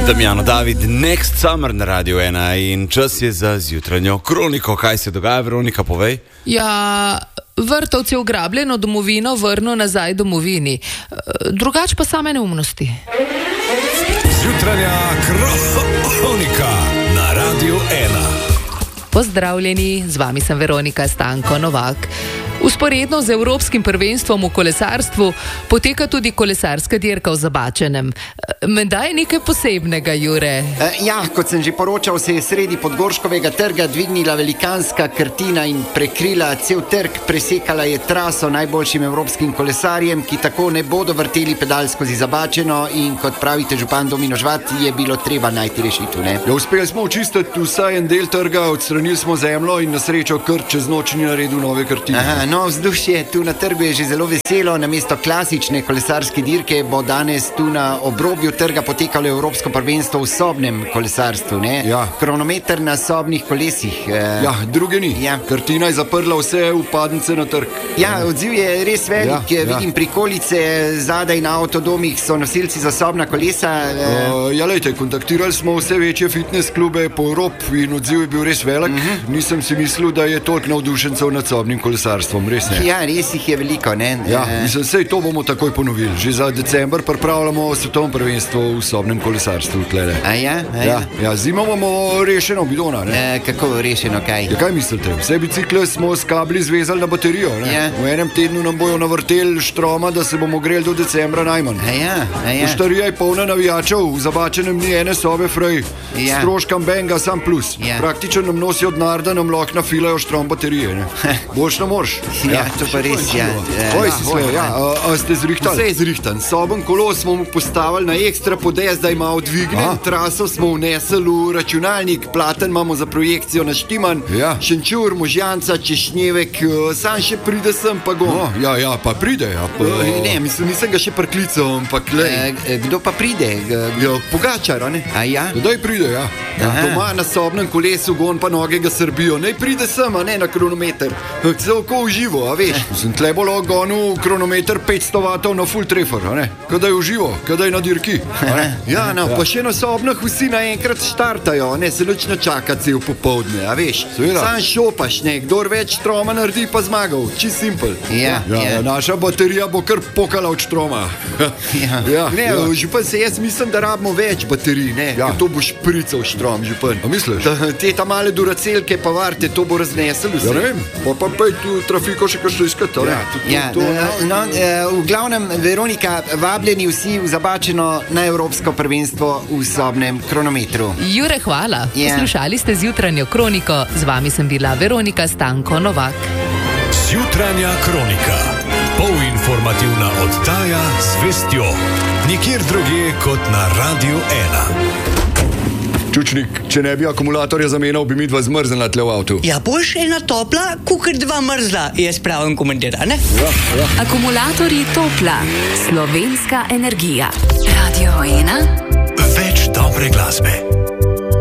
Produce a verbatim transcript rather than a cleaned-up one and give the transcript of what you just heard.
Damjano David, Next Summer na Radio ena in čas je za zjutranjo kroniko. Kaj se dogaja, Veronika, povej? Ja, Vrtovci je ugrabljeno domovino vrnil nazaj domovini. Drugač pa same neumnosti. Zjutranja kronika na Radio ena. Pozdravljeni, z vami sem Veronika Stanko Novak. Usporedno z evropskim prvenstvom v kolesarstvu poteka tudi kolesarska dirka v Zabačenem. Menda je nekaj posebnega, Jure. Ja, kot sem že poročal, se je sredi Podgorškovega trga dvignila velikanska krtina in prekrila cel trg, presekala je traso najboljšim evropskim kolesarjem, ki tako ne bodo vrteli pedal skozi Zabačeno, in kot pravite župan Domino Žvat, je bilo treba najti rešitev, ne? Ja, uspeli smo očistiti vsaj en del trga, odstranili smo zemljo in na srečo kar čez noč ni naredil nove krtine. Aha, no, vzdušje tu na trgu je že zelo veselo. Namesto klasične kolesarske dirke bo danes tu na obrobju trga potekalo evropsko prvenstvo v sobnem kolesarstvu, ne? Ja. Kronometer na sobnih kolesih. Eh, Ja, druge ni. Ja. Krtina je zaprla vse vpadnice na trg. Ja, odziv je res velik. Ja, ja. Vidim prikolice, zadaj na avtodomih so nosilci za sobna kolesa. Eh, Uh, ja, lejte, kontaktirali smo vse večje fitness klube po Evropi in odziv je bil res velik. Uh-huh. Nisem si mislil, da je toliko navdušencev nad sobnim kolesarstvom, res ne. Ja, res jih je veliko, ne? Ja, Eh, mislim, sej to bomo takoj ponovili. Že za december pripravljamo svetovno prvenstvo v sobnem kolesarstvu tlele. A ja? A ja? Ja, ja, zimo bomo rešeno bidona, ne? Eh, kako rešeno, kaj? Ja, kaj mislite? Vse bicikle smo s kabli zvezali na baterijo, ne? Ja. V enem tednu nam bojo navrteli štroma, da se bomo greli do decembra najmanj. A ja, a ja. Štarija je polna navijačev, v Zabačenem ni ene sobe frej, Ja. stroškam benga sam plus. Ja. Praktično nam nosijo denar, da nam lahko nafilajo štrom baterije, ne? Boljš ne moreš. Ja, to pa res, ja. Eh, Oj, ja, si slej, oj, ja, a, a ste zrihtali? Vse je zrihtan. Soben kolo smo mu postavili na ekstra podes, da ima odvignen, traso smo vnesli v računalnik, platen imamo za projekcijo naštiman, Ja. Šenčur, Možjanca, Češnjevek, eh, sam še pride sem pa go. No, ja, ja, pa pride, ja. Pa, Eh, ne, mislim, nisem ga še priklical, ampak lej. Eh, eh, kdo pa pride? G- Ja, Pogačar, a ne? A ja? Kdaj pride, ja. ja Aha. doma na sobnem kolesu, gon pa noge ga srbijo. Naj pride sem, a ne na kronometer. Celo ko uživo, a veš. Sem tle bo lahko gonil kronometer petsto vatov na full treffer, a ne? Kadaj uživo, kadaj na dirki. a ne? Ja, no, Ja. pa še na sobnih vsi naenkrat štartajo, ne, se nič ne čaka cel popoldne, a veš. Seveda. Sam šopaš, ne, kdor več troma naredi, pa zmagal, čist simpel. Ja, Ja, ja. Naša baterija bo kar pokala od štroma. Ja. Ja, Ne, ja. župan, se jaz mislim, da rabimo več baterij, ne, Ja. ker to bo šprical štrom, župan. A misliš? Ta, te ta male duracelke pa varte, to bo raznesel vse. Ja, ne vem, pa pa pej tu trafiko še kakšno iskati, a ne? Ja, To- to- ja, to, ne? no, eh, v glavnem, Veronika, vabljeni vsi v Zabačeno na evropsko prvenstvo v sobnem kronometru. Jure, hvala. Ja. Poslušali ste zjutranjo kroniko, z vami sem bila Veronika Stanko Novak. Zjutranja kronika. Polinformativna oddaja z vestjo. Nikjer drugje kot na Radio ena. Čučnik, če ne bi akumulatorja zamenjal, bi mi dva zmrznila tle v avtu. Ja, boš ena topla, kukar dva mrzla, jaz pravim komentar, ne? Akumulatorji Topla, slovenska energija. Radio ena. Več dobre glasbe.